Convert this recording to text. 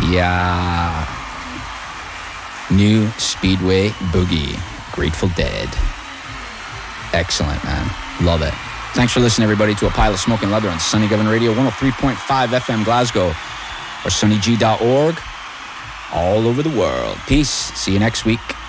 Yeah. New Speedway Boogie. Grateful Dead. Excellent, man. Love it. Thanks for listening, everybody, to A Pile of Smoking Leather on Sunny Govan Radio, 103.5 FM Glasgow, or sunnyg.org, all over the world. Peace. See you next week.